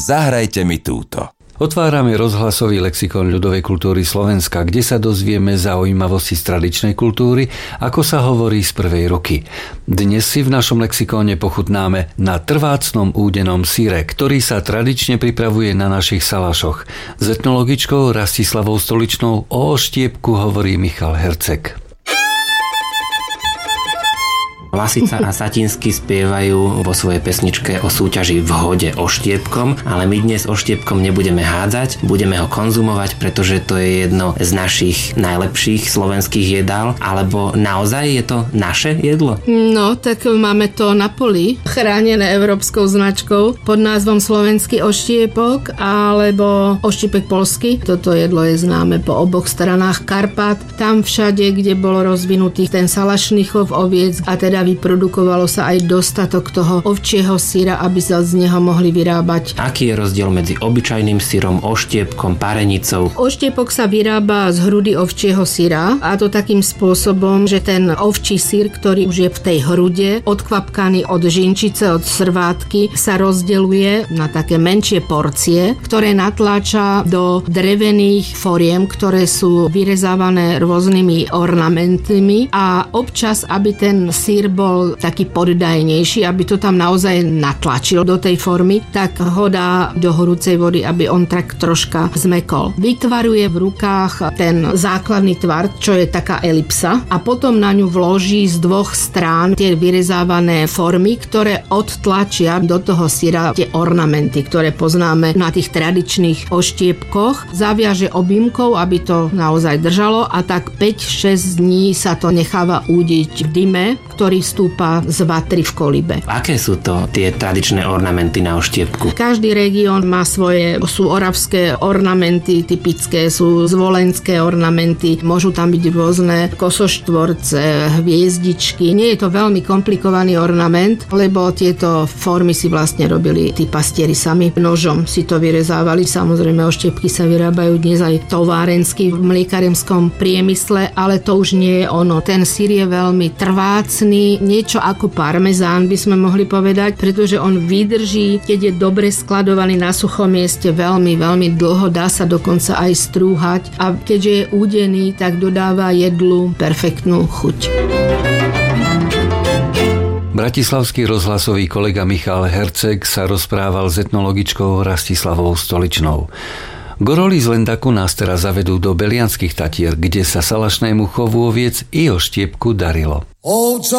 Zahrajte mi túto. Otvárame rozhlasový lexikon ľudovej kultúry Slovenska, kde sa dozvieme zaujímavosti z tradičnej kultúry, ako sa hovorí z prvej ruky. Dnes si v našom lexikóne pochutnáme na trvácnom údenom syre, ktorý sa tradične pripravuje na našich salašoch. S etnologičkou Rastislavou Stoličnou o oštiepku hovorí Michal Herceg. Lasica a Satinsky spievajú vo svojej pesničke o súťaži v hode oštiepkom, ale my dnes oštiepkom nebudeme hádzať, budeme ho konzumovať, pretože to je jedno z našich najlepších slovenských jedál, alebo naozaj je to naše jedlo? No, tak máme to na poli, chránené európskou značkou pod názvom slovenský oštiepok alebo oštiepek polský. Toto jedlo je známe po oboch stranách Karpat. Tam všade, kde bol rozvinutý ten salašný chov oviec a teda vyprodukovalo sa aj dostatok toho ovčieho syra, aby sa z neho mohli vyrábať. Aký je rozdiel medzi obyčajným syrom, oštiepkom, parenicou? Oštiepok sa vyrába z hrudy ovčieho syra, a to takým spôsobom, že ten ovčí syr, ktorý už je v tej hrude, odkvapkaný od žinčice, od srvátky, sa rozdeľuje na také menšie porcie, ktoré natláča do drevených foriem, ktoré sú vyrezávané rôznymi ornamentmi, a občas, aby ten syr bol taký poddajnejší, aby to tam naozaj natlačil do tej formy, tak ho dá do horúcej vody, aby on tak troška zmekol. Vytvaruje v rukách ten základný tvar, čo je taká elipsa, a potom na ňu vloží z dvoch strán tie vyrezávané formy, ktoré odtlačia do toho syra tie ornamenty, ktoré poznáme na tých tradičných oštiepkoch. Zaviaže objímkou, aby to naozaj držalo, a tak 5-6 dní sa to necháva údiť v dyme, ktorý vstúpa z vatry v kolibe. Aké sú to tie tradičné ornamenty na oštiepku? Každý región má svoje, sú oravské ornamenty typické, sú zvolenské ornamenty, môžu tam byť rôzne kosoštvorce, hviezdičky. Nie je to veľmi komplikovaný ornament, lebo tieto formy si vlastne robili tí pastieri sami. Nožom si to vyrezávali. Samozrejme, oštiepky sa vyrábajú dnes aj továrensky v mliekarenskom priemysle, ale to už nie je ono. Ten syr je veľmi trvácny, niečo ako parmezán by sme mohli povedať, pretože on vydrží, keď je dobre skladovaný na suchom mieste, veľmi, veľmi dlho, dá sa dokonca aj strúhať, a keďže je údený, tak dodáva jedlu perfektnú chuť. Bratislavský rozhlasový kolega Michal Herceg sa rozprával s etnologičkou Rastislavou Stoličnou. Goroli z Lendaku nás teraz zavedú do Belianských Tatier, kde sa salašnému chovu oviec i oštiepku darilo.